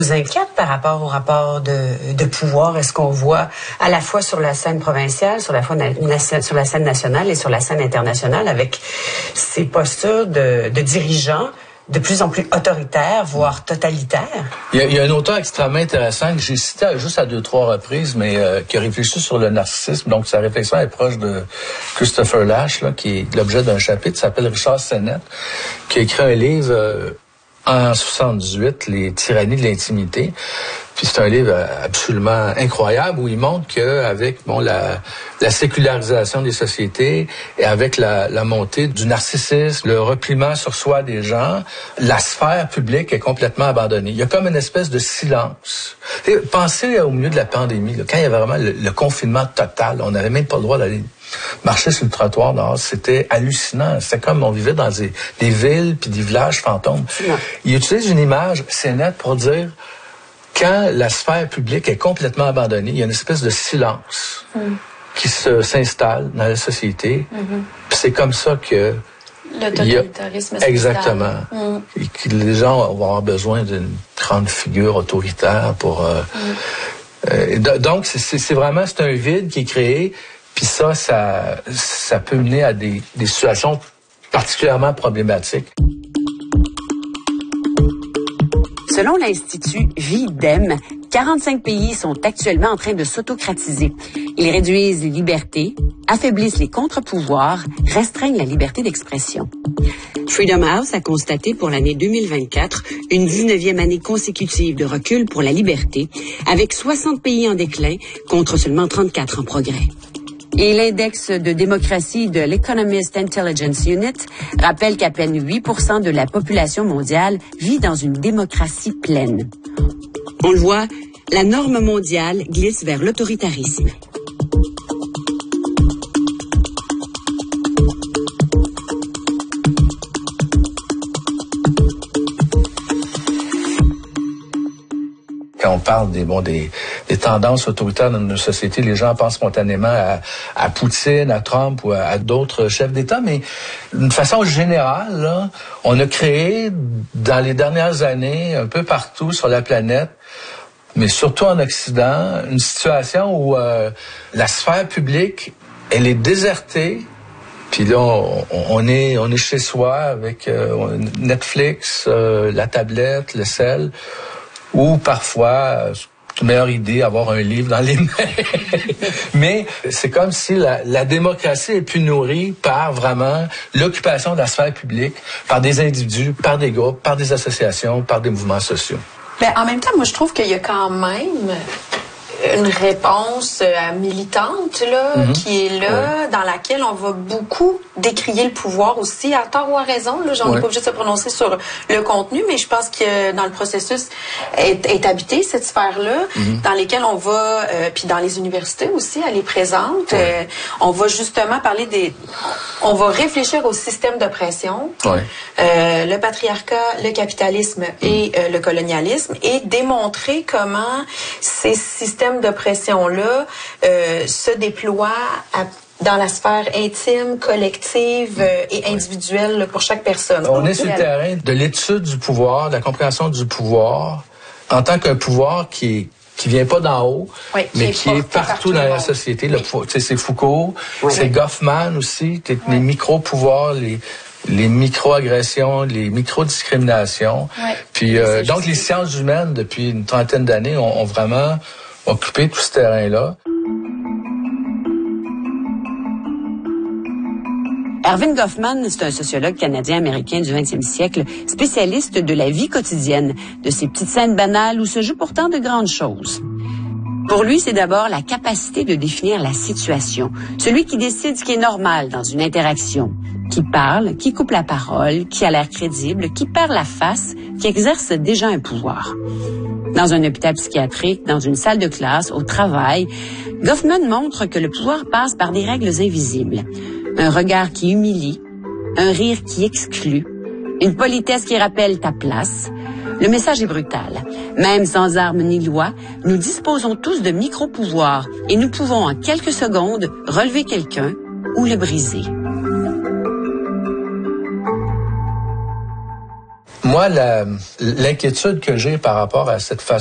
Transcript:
Vous inquiète par rapport au rapport de pouvoir? Est-ce qu'on voit à la fois sur la scène provinciale, sur la scène nationale et sur la scène internationale avec ces postures de dirigeants de plus en plus autoritaires, voire totalitaires? Il y a un auteur extrêmement intéressant que j'ai cité juste à 2-3 reprises, mais qui a réfléchi sur le narcissisme. Donc, sa réflexion est proche de Christopher Lasch, là, qui est l'objet d'un chapitre, s'appelle Richard Sennett, qui a écrit un livre en 78, Les tyrannies de l'intimité. Puis c'est un livre absolument incroyable où il montre qu'avec la sécularisation des sociétés et avec la montée du narcissisme, le repliement sur soi des gens, la sphère publique est complètement abandonnée. Il y a comme une espèce de silence. Et pensez au milieu de la pandémie, là, quand il y avait vraiment le confinement total, on n'avait même pas le droit d'aller marcher sur le trottoir dehors, c'était hallucinant. C'était comme on vivait dans des villes puis des villages fantômes. Il utilise une image, c'est net, pour dire quand la sphère publique est complètement abandonnée, il y a une espèce de silence qui s'installe dans la société. Puis c'est comme ça que le totalitarisme est exactement. Et que les gens vont avoir besoin d'une grande figure autoritaire pour. Donc c'est vraiment un vide qui est créé. Puis ça peut mener à des situations particulièrement problématiques. Selon l'Institut Vie-Dem, 45 pays sont actuellement en train de s'autocratiser. Ils réduisent les libertés, affaiblissent les contre-pouvoirs, restreignent la liberté d'expression. Freedom House a constaté pour l'année 2024 une 19e année consécutive de recul pour la liberté, avec 60 pays en déclin contre seulement 34 en progrès. Et l'index de démocratie de l'Economist Intelligence Unit rappelle qu'à peine 8% de la population mondiale vit dans une démocratie pleine. On le voit, la norme mondiale glisse vers l'autoritarisme. Quand on parle des tendances autoritaires dans nos sociétés, les gens pensent spontanément à Poutine, à Trump ou à d'autres chefs d'État, mais d'une façon générale, là, on a créé dans les dernières années, un peu partout sur la planète, mais surtout en Occident, une situation où la sphère publique, elle est désertée. Puis là, on est chez soi avec Netflix, la tablette, le cell. Ou parfois, c'est une meilleure idée avoir un livre dans les mains. Mais c'est comme si la démocratie est plus nourrie par vraiment l'occupation de la sphère publique, par des individus, par des groupes, par des associations, par des mouvements sociaux. Ben, en même temps, moi, je trouve qu'il y a quand même une réponse militante là, qui est là, dans laquelle on va beaucoup décrier le pouvoir aussi, à tort ou à raison. Là, j'en ai pas obligé de se prononcer sur le contenu, mais je pense que dans le processus est habité cette sphère-là, dans lesquelles on va, puis dans les universités aussi, elle est présente. On va justement parler on va réfléchir au système d'oppression, le patriarcat, le capitalisme et le colonialisme, et démontrer comment ces systèmes d'oppression-là se déploient dans la sphère intime, collective et individuelle là, pour chaque personne. On est sur le terrain de l'étude du pouvoir, de la compréhension du pouvoir, en tant qu'un pouvoir qui vient pas d'en haut, mais qui est partout dans la société. C'est Foucault, c'est Goffman aussi, les micro-pouvoirs, les micro-agressions, les micro-discriminations. Puis donc les sciences humaines, depuis une trentaine d'années, ont vraiment occupé tout ce terrain-là. Erving Goffman, c'est un sociologue canadien-américain du 20e siècle, spécialiste de la vie quotidienne, de ces petites scènes banales où se jouent pourtant de grandes choses. Pour lui, c'est d'abord la capacité de définir la situation, celui qui décide ce qui est normal dans une interaction, qui parle, qui coupe la parole, qui a l'air crédible, qui perd la face, qui exerce déjà un pouvoir. Dans un hôpital psychiatrique, dans une salle de classe, au travail, Goffman montre que le pouvoir passe par des règles invisibles. Un regard qui humilie, un rire qui exclut, une politesse qui rappelle ta place. Le message est brutal. Même sans armes ni loi, nous disposons tous de micro-pouvoirs et nous pouvons en quelques secondes relever quelqu'un ou le briser. Moi, l'inquiétude que j'ai par rapport à cette façon